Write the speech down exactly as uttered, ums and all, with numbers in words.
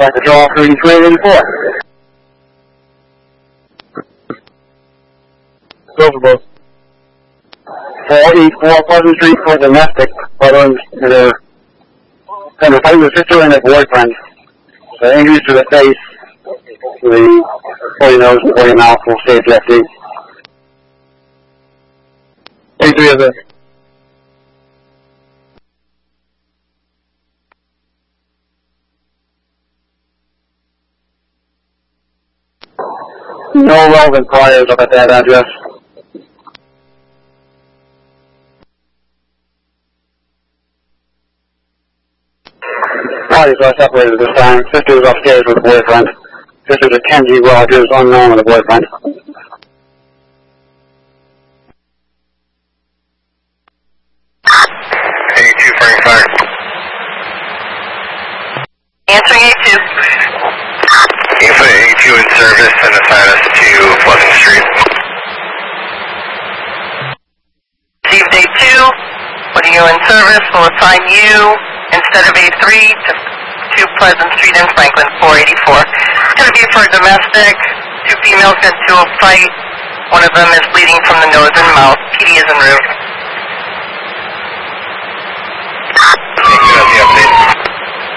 Like the draw thirty-three eighty-four. Go for both. four eighty-four Pleasant Street for domestic brothers that are going to fight with sister and their boyfriend. So injuries to the face, the bloody nose, and bloody mouth will stay at the F D. eighty-three of it. No relevant priors up at that address. Parties are separated this time. Sister is upstairs with boyfriend. Sister to Kenji Rogers, unknown with a boyfriend. eighty-two, Frank Fire. Answering eighty-two. You can put eighty-two in service and assign us to Pleasant Street. Received A two. Putting you in service. We'll assign you instead of A three to, to Pleasant Street in Franklin, four eighty-four. It's going to be for domestic. Two females into a fight. One of them is bleeding from the nose and mouth. P D is en route.